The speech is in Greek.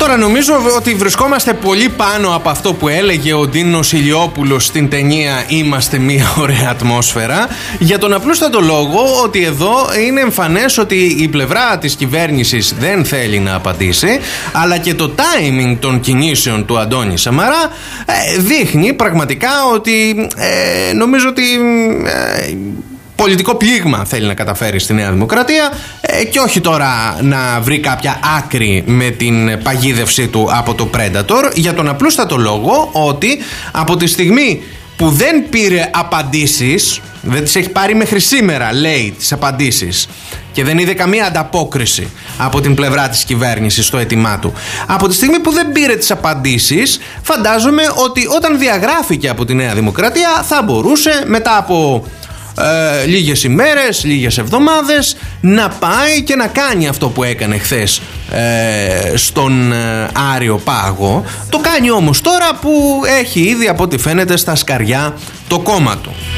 Τώρα νομίζω ότι βρισκόμαστε πολύ πάνω από αυτό που έλεγε ο Ντίνος Ηλιόπουλος στην ταινία «Είμαστε μια ωραία ατμόσφαιρα», για τον απλούστατο λόγο ότι εδώ είναι εμφανές ότι η πλευρά της κυβέρνησης δεν θέλει να απαντήσει, αλλά και το timing των κινήσεων του Αντώνη Σαμαρά δείχνει πραγματικά ότι νομίζω ότι πολιτικό πλήγμα θέλει να καταφέρει στη Νέα Δημοκρατία και όχι τώρα να βρει κάποια άκρη με την παγίδευσή του από το Predator, για τον απλούστατο λόγο ότι από τη στιγμή που δεν πήρε απαντήσεις, δεν τις έχει πάρει μέχρι σήμερα, λέει, τις απαντήσεις, και δεν είδε καμία ανταπόκριση από την πλευρά της κυβέρνησης στο αίτημά του. Από τη στιγμή που δεν πήρε τις απαντήσεις, φαντάζομαι ότι όταν διαγράφηκε από τη Νέα Δημοκρατία θα μπορούσε μετά από λίγες ημέρες, λίγες εβδομάδες να πάει και να κάνει αυτό που έκανε χθες στον Άριο Πάγο. Το κάνει όμως τώρα που έχει ήδη, από ό,τι φαίνεται, στα σκαριά το κόμμα του.